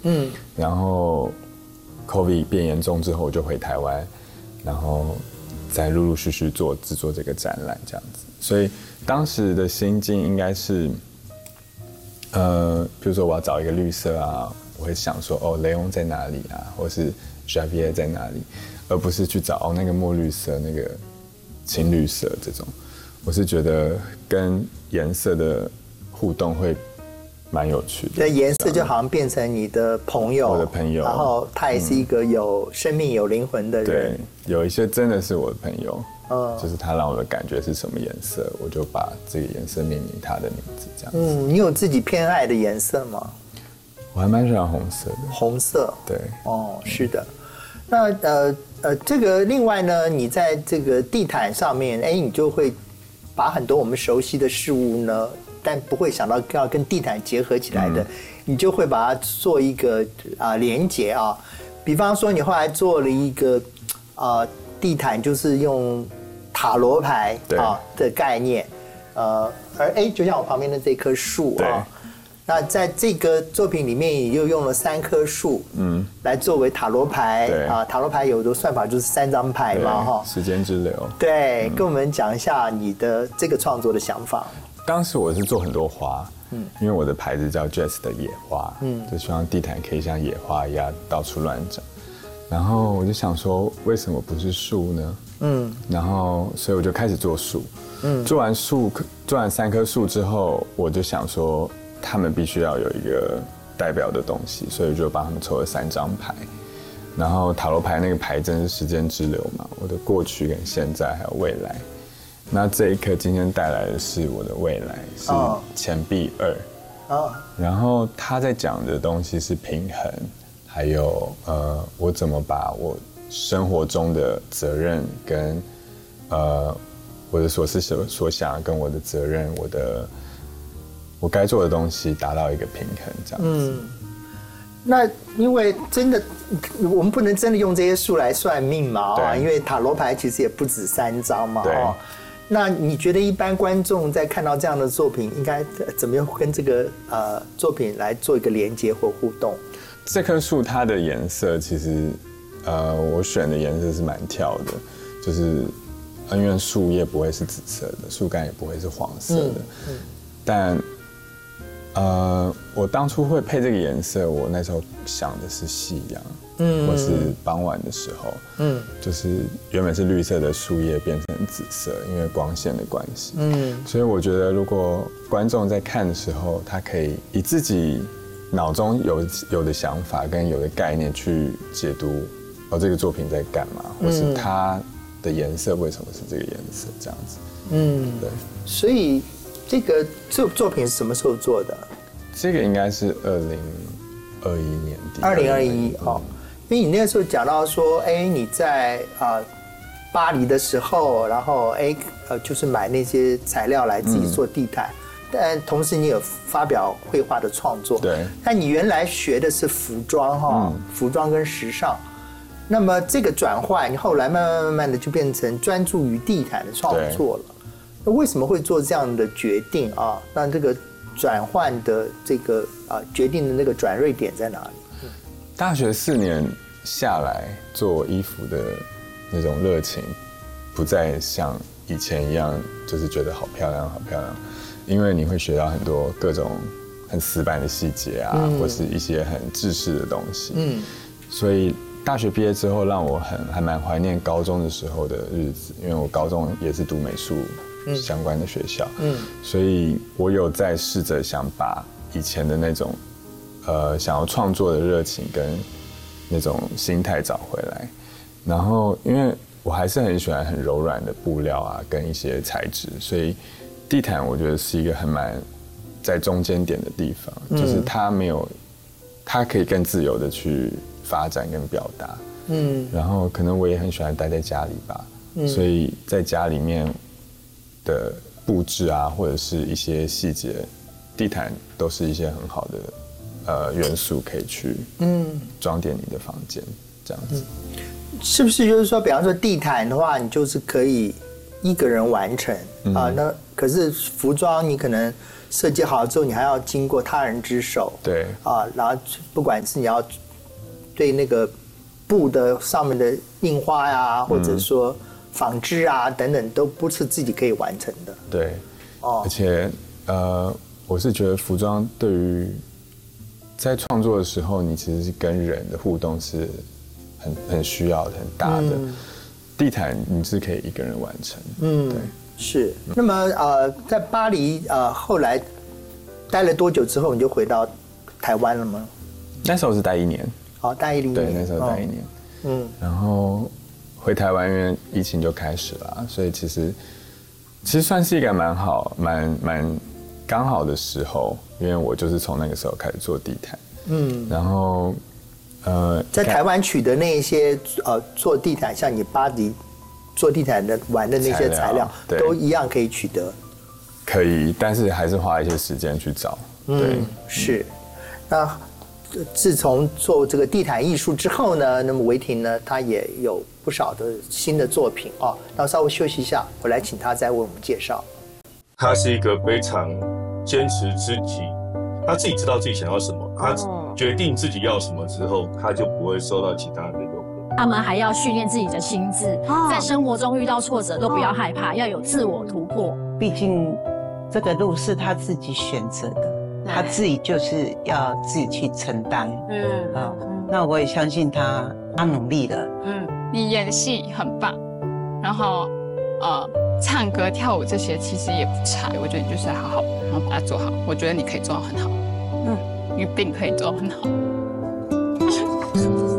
然后 COVID 变严重之后，我就回台湾，然后再陆陆续续制作这个展览这样子。所以当时的心境应该是，比如说我要找一个绿色啊，我会想说哦，雷翁在哪里啊，或是 Javier 在哪里，而不是去找那个墨绿色、那个青绿色这种。我是觉得跟颜色的互动会蛮有趣的。 对，颜色就好像变成你的朋友， 我的朋友， 然后他也是一个有生命、有灵魂的人。 对，有一些真的是我的朋友，就是他让我的感觉是什么颜色，我就把这个颜色命名他的名字这样子。 你有自己偏爱的颜色吗？ 我还蛮喜欢红色的。 红色， 对， 是的。那这个另外呢，你在这个地毯上面，你就会把很多我们熟悉的事物呢，但不会想到要跟地毯结合起来的，你就会把它做一个连结啊。比方说，你后来做了一个地毯，就是用塔罗牌的概念，就像我旁边的这棵树啊。那在这个作品里面，也又用了3棵树，来作为塔罗牌塔罗牌有的算法就是3张牌嘛， 时间之流。 对，跟我们讲一下你的这个创作的想法。 当时我是做很多花，因为我的牌子叫 Jazz 的野花，就希望地毯可以像野花一样到处乱长。然后我就想说，为什么不是树呢？然后所以我就开始做树。做完3棵树之后，我就想说，他们必须要有一个代表的东西，所以就帮他们抽了3张牌。然后塔罗牌那个牌阵是时间之流嘛，我的过去跟现在还有未来。那这一刻今天带来的是我的未来，是钱币2。然后他在讲的东西是平衡，还有我怎么把我生活中的责任跟我的所思所想跟我的责任，我该做的东西达到一个平衡，这样子。 那因为真的，我们不能真的用这些数来算命嘛，因为塔罗牌其实也不止3张嘛，那你觉得一般观众在看到这样的作品，应该怎么样跟这个作品来做一个连接或互动？ 这棵树它的颜色其实，我选的颜色是蛮跳的，就是因为树叶不会是紫色的，树干也不会是黄色的，但我当初会配这个颜色，我那时候想的是夕阳，或是傍晚的时候，就是原本是绿色的树叶变成紫色，因为光线的关系，所以我觉得如果观众在看的时候，他可以以自己脑中有的想法跟有的概念去解读，这个作品在干嘛，或是它的颜色为什么是这个颜色，这样子，对， 所以。这个作品是什么时候做的？ 这个应该是2021年底。 2021因为你那个时候讲到说，你在巴黎的时候，然后就是买那些材料来自己做地毯，但同时你有发表绘画的创作。 对。 但你原来学的是服装服装跟时尚，那么这个转换，你后来慢慢的就变成专注于地毯的创作了。那为什么会做这样的决定啊？那这个转换的这个决定的那个转捩点在哪里？ 大学4年下来，做衣服的那种热情，不再像以前一样，就是觉得好漂亮，好漂亮。因为你会学到很多各种很死板的细节啊，或是一些很制式的东西。所以大学毕业之后，让我还蛮怀念高中的时候的日子，因为我高中也是读美术相关的学校，所以我有在试着想把以前的那种想要创作的热情跟那种心态找回来。然后因为我还是很喜欢很柔软的布料啊跟一些材质，所以地毯我觉得是一个蛮在中间点的地方，就是它可以更自由的去发展跟表达。然后可能我也很喜欢待在家里吧，所以在家里面的布置啊，或者是一些细节，地毯都是一些很好的元素，可以去装点你的房间，这样子。 是不是就是说，比方说地毯的话，你就是可以一个人完成那可是服装你可能设计好了之后，你还要经过他人之手。 对啊，然后不管是你要对那个布的上面的印花呀，或者说纺织啊等等，都不是自己可以完成的。 对， 哦， 而且我是觉得服装对于在创作的时候，你其实是跟人的互动是很需要的、很大的。地毯你是可以一个人完成。对， 是。那么在巴黎后来待了多久之后，你就回到台湾了吗？ 那时候是待1年。 好，待1年。 对，那时候待1年。然后回台湾，因为疫情就开始了，所以其实算是一个蛮刚好的时候，因为我就是从那个时候开始做地毯。然后在台湾取得那一些做地毯，像你巴黎做地毯的玩的那些材料，都一样可以取得。 可以，但是还是花一些时间去找。对， 是。那自从做这个地毯艺术之后呢，那么维婷呢，她也有不少的新的作品啊。那稍微休息一下，我来请她再为我们介绍。 他是一个非常坚持自己，他自己知道自己想要什么，他决定自己要什么之后，他就不会受到其他人的诱惑。 他们还要训练自己的心智，在生活中遇到挫折都不要害怕，要有自我突破。 毕竟这个路是他自己选择的，他自己就是要自己去承担。那我也相信他努力了。 你演戏很棒，然后唱歌跳舞这些其实也不差，我觉得你就是好好然后把它做好，我觉得你可以做到很好。你一定可以做到很好。